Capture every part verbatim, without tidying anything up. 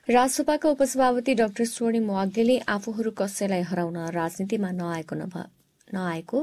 राजसभाका उपसभापति डाक्टर स्वर्णिम वाग्लेले आफूहरू कसैलाई हराउन राजनीतिमा नआएको नआएको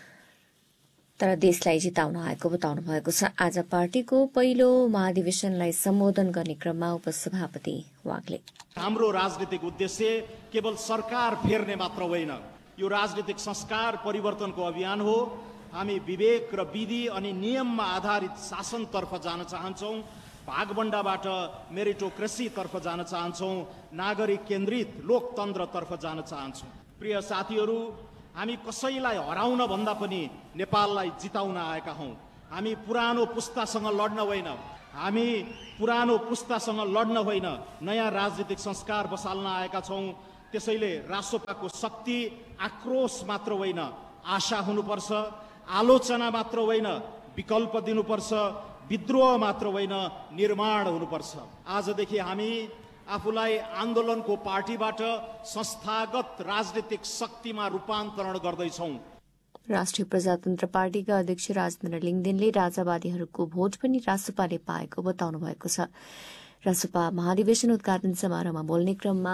तर देशलाई जिताउन आएको बताउनु भएको छ। आज पार्टीको पहिलो महाधिवेशनलाई सम्बोधन गर्ने क्रममा उपसभापति वाग्ले हाम्रो राजनीतिक उद्देश्य केवल सरकार फेर्ने मात्र होइन, यो राजनीतिक संस्कार परिवर्तनको अभियान हो। हामी विवेक र विधि अनि नियममा आधारित शासनतर्फ जान चाहन्छौं, भागबण्डाबाट मेरिटोक्रेसी तर्फ जान चाहन्छौं, नागरिक केन्द्रित लोकतन्त्रतर्फ जान चाहन्छौं। प्रिय साथीहरू, हामी कसैलाई हराउन भन्दा पनि नेपाललाई जिताउन आएका हौं। हामी पुरानो पुस्तासँग लड्न होइन, हामी पुरानो पुस्तासँग लड्न होइन, नयाँ राजनीतिक संस्कार बसाल्न आएका छौं। त्यसैले रासोपाको शक्ति आक्रोश मात्र होइन, आशा हुनुपर्छ, आलोचना मात्र होइन, विकल्प दिनुपर्छ, विद्रोह मात्र होइन, निर्माण हुनुपर्छ। आजदेखि हामी आफूलाई आन्दोलनको पार्टीबाट संस्थागत राजनीतिक शक्तिमा रूपान्तरण गर्दैछौं। राष्ट्रिय प्रजातन्त्र पार्टीका अध्यक्ष राजेन्द्र लिङदेनले राजावादीहरूको भोट पनि रासोपाले पाएको बताउनु भएको छ। रासोपा महाधिवेशन उद्घाटन समारोहमा बोल्ने क्रममा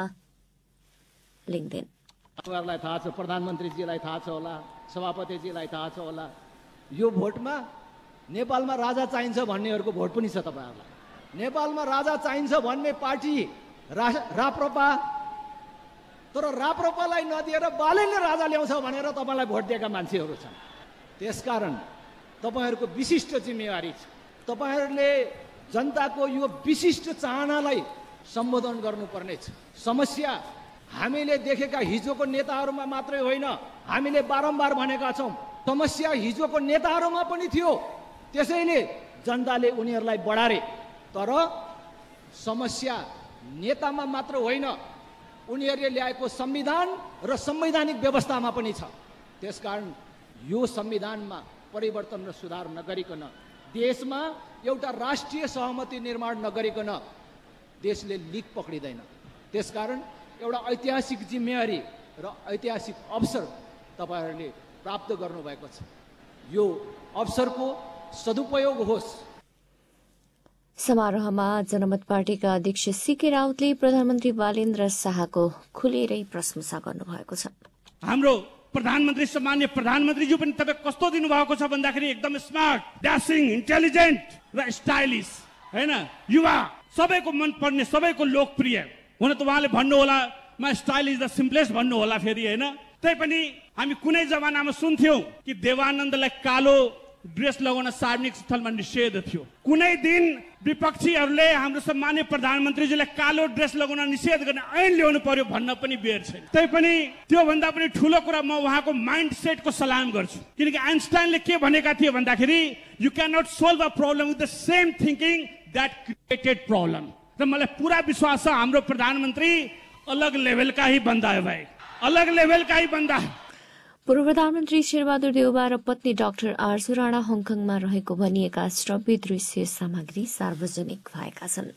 लिङदेन तपाईहरुलाई थाहा छ, प्रधानमन्त्रीजीलाई थाहा छ होला, सभापतिजीलाई थाहा छ होला, यो भोटमा नेपालमा राजा चाहिन्छ भन्नेहरूको भोट पनि छ। तपाईहरुलाई नेपालमा राजा चाहिन्छ भन्ने पार्टी रा, राप्रपा, तर राप्रपालाई नदिएर बालेले राजा ल्याउँछ भनेर तपाईलाई भोट दिएका मान्छेहरू छन्। त्यसकारण तपाईहरुको विशिष्ट जिम्मेवारी छ, तपाईहरुले जनताको यो विशिष्ट चाहनालाई सम्बोधन गर्नुपर्ने छ। समस्या हामीले देखेका हिजोको नेताहरूमा मात्रै होइन, हामीले बारम्बार भनेका छौं, समस्या हिजोको नेताहरूमा पनि थियो। त्यसैले जनताले उनीहरूलाई बढारे, तर समस्या नेतामा मात्र होइन, उनीहरूले ल्याएको संविधान र संवैधानिक व्यवस्थामा पनि छ। त्यसकारण यो संविधानमा परिवर्तन र सुधार नगरिकन, देशमा एउटा राष्ट्रिय सहमति निर्माण नगरिकन देशले लिक पक्रिँदैन। त्यसकारण एउटा ऐतिहासिक जिम्मेवारी र ऐतिहासिक अवसर तपाईहरुले प्राप्त गर्नुभएको छ। यो अवसरको सदुपयोग होस्। समारोहमा जनमत पार्टीका अध्यक्ष सीके राउतले प्रधानमन्त्री बालेन्द्र शाहको खुलेरै प्रशंसा गर्नुभएको छ। हाम्रो प्रधानमन्त्री सम्मान्य प्रधानमन्त्रीज्यू पनि तपाईं कस्तो दिनुभएको छ भन्दाखेरि एकदम स्मार्ट, ड्यासिङ, इन्टेलिजेन्ट र स्टाइलिश, हैन, युवा, सबैको मन पर्ने, सबैको लोकप्रिय। हुन त उहाँले भन्नु होला म स्टाइलिश द सिम्पलेस्ट भन्नु होला फेरि, हैन। तैपनि हामी कुनै जमानामा सुन्थ्यौं कि देवानन्दलाई कालो ड्रेस लगाउन सार्वजनिक स्थलमा निषेध थियो। कुनै दिन विपक्षीहरूले हाम्रो सम्मान्य प्रधानमन्त्रीजीलाई कालो ड्रेस लगाउन निषेध गर्ने ऐन ल्याउनु पर्यो भन्न पनि बेर छैन। तैपनि त्यो भन्दा पनि ठूलो कुरा म उहाँको माइन्ड सेटको सलाम गर्छु, किनकि आइन्स्टाइनले के भनेका थिए भन्दाखेरि you can not solve a problem with the same thinking that created problem. र मलाई पुरा विश्वास छ हाम्रो प्रधानमन्त्री अलग लेभलका ही बन्दा है भाइ, अलग लेभलका ही बन्दा। पूर्व प्रधानमन्त्री शेरबहादुर देउबा र पत्नी डाक्टर आरजु राणा हङकङमा रहेको भनिएका श्रव्य दृश्य सामग्री सार्वजनिक भएका छन्।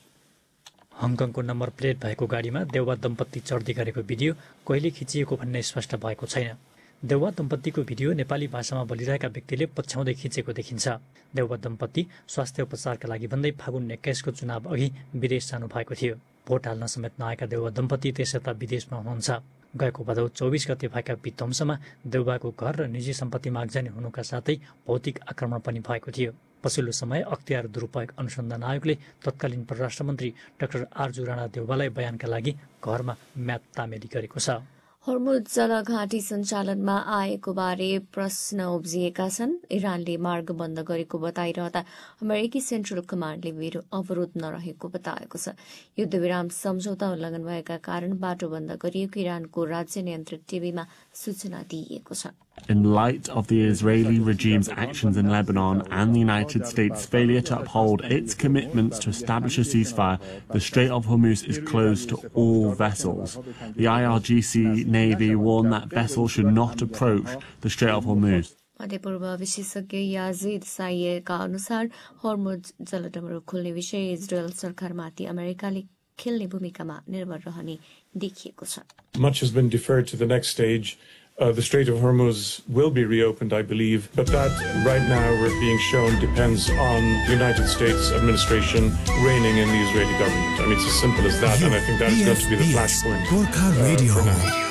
हङकङको नम्बर प्लेट भएको गाडीमा देउबा दम्पत्ति चढ्दै गरेको भिडियो कहिले खिचिएको भन्ने स्पष्ट भएको छैन। देउबा दम्पत्तिको भिडियो नेपाली भाषामा बोलिरहेका व्यक्तिले पछ्याउँदै खिचेको देखिन्छ। देउबा दम्पत्ति स्वास्थ्य उपचारका लागि भन्दै फागुन एक्काइसको चुनाव अघि विदेश जानु भएको थियो। भोट हाल्न समेत नआएका देउबा दम्पत्ति त्यसयता विदेशमा हुनुहुन्छ। गएको भदौ चौबिस गते भएका विध्वंसमा देउबाको घर र निजी सम्पत्ति मागजानी हुनुका साथै भौतिक आक्रमण पनि भएको थियो। पछिल्लो समय अख्तियार दुरुपयोग अनुसन्धान आयोगले तत्कालीन परराष्ट्र मन्त्री डाक्टर आरजु राणा देउबालाई बयानका लागि घरमा म्याद तामेली गरेको छ। हर्मुज जलघाटी सञ्चालनमा आएको बारे प्रश्न उब्जिएका छन्। इरानले मार्ग बन्द गरेको बताइरहँदा अमेरिकी सेन्ट्रल कमान्डले अवरोध नरहेको बताएको छ। युद्धविराम सम्झौता उल्लङ्घन भएका कारण बाटो बन्द गरिएको इरानको राज्य नियन्त्रित टिभीमा सूचना दिइएको छ। In light of the Israeli regime's actions in Lebanon and the United States' failure to uphold its commitments to establish a ceasefire, the Strait of Hormuz is closed to all vessels. The I R G C Navy warned that vessels should not approach the Strait of Hormuz. मध्यपूर्व विशेषज्ञ याजिद साइयका अनुसार हर्मुज जलडमरू खोल्ने विषय Israel सरकारमाथि अमेरिकाले खेल्ने भूमिकामा निर्भर रहने देखिएको छ। Much has been deferred to the next stage Uh, the Strait of Hormuz will be reopened, I believe, but that right now we're being shown depends on the United States administration reigning in the Israeli government. I mean, it's as simple as that, and I think that is going to be the flashpoint uh, for now.